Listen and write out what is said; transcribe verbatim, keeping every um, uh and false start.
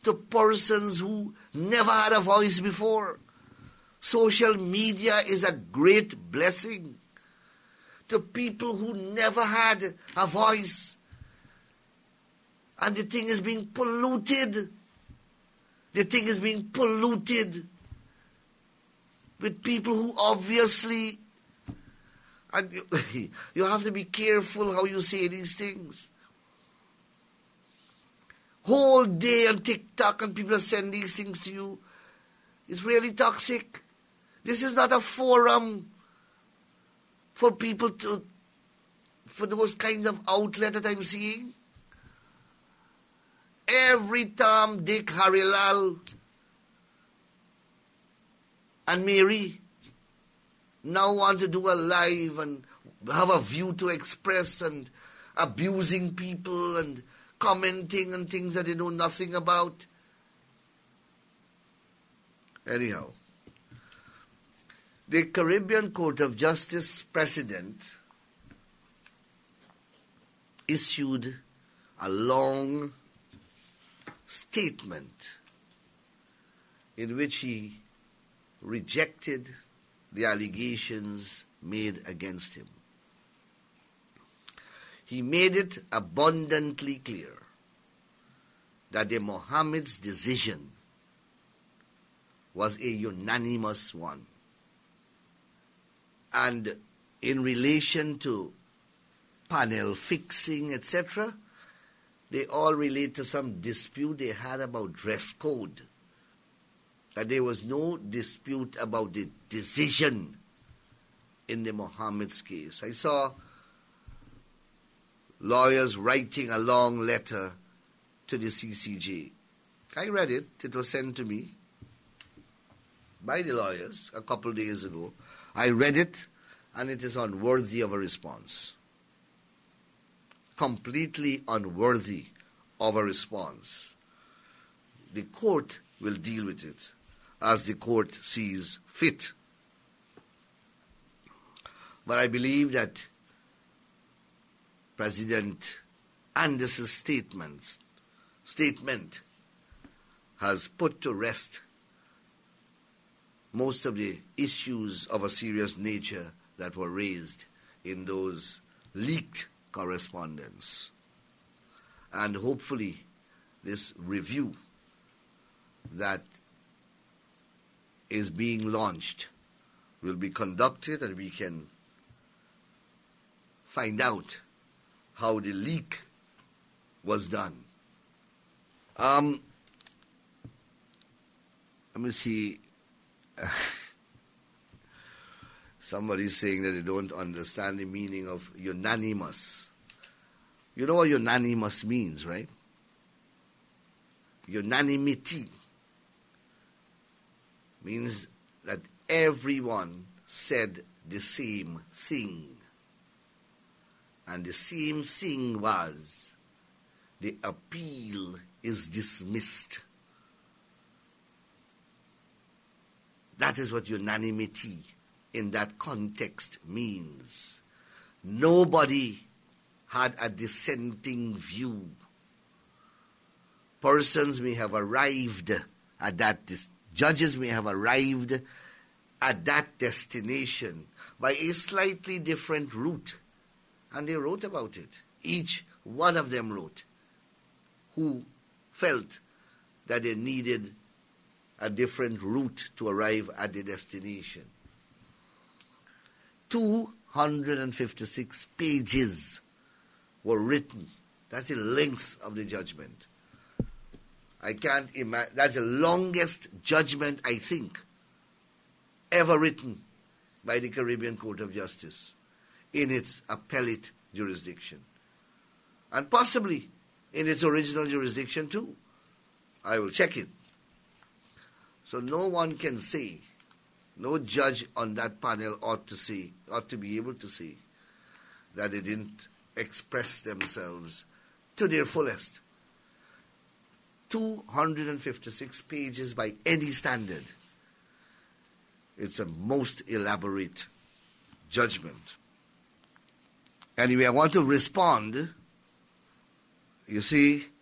to persons who never had a voice before. Social media is a great blessing to people who never had a voice. And the thing is being polluted. The thing is being polluted with people who obviously, and you, you have to be careful how you say these things. Whole day on TikTok and people send these things to you. It's really toxic. This is not a forum for people to, for those kinds of outlet that I'm seeing. Every Tom, Dick, Harry, Lal, and Mary now want to do a live and have a view to express and abusing people and commenting on things that they know nothing about. Anyhow, the Caribbean Court of Justice president issued a long statement in which he rejected the allegations made against him. He made it abundantly clear that the Mohammed's decision was a unanimous one. And in relation to panel fixing, et cetera, they all relate to some dispute they had about dress code. That there was no dispute about the decision in the Mohammed's case. I saw lawyers writing a long letter to the C C J. I read it. It was sent to me by the lawyers a couple of days ago. I read it, and it is unworthy of a response. Completely unworthy of a response. The court will deal with it as the court sees fit. But I believe that President Anderson's statements, statement has put to rest most of the issues of a serious nature that were raised in those leaked correspondence. And hopefully this review that is being launched will be conducted and we can find out how the leak was done. Um, let me see. Somebody saying that they don't understand the meaning of unanimous. You know what unanimous means, right? Unanimity means that everyone said the same thing. And the same thing was, the appeal is dismissed. That is what unanimity in that context means. Nobody had a dissenting view. Persons may have arrived at that, dis- judges may have arrived at that destination by a slightly different route. And they wrote about it. Each one of them wrote who felt that they needed a different route to arrive at the destination. two hundred fifty-six pages were written. That's the length of the judgment. I can't imagine. That's the longest judgment, I think, ever written by the Caribbean Court of Justice in its appellate jurisdiction. And possibly in its original jurisdiction too. I will check it. So no one can say, no judge on that panel ought to say, ought to be able to say that they didn't express themselves to their fullest. two hundred fifty-six pages by any standard. It's a most elaborate judgment. Anyway, I want to respond. You see,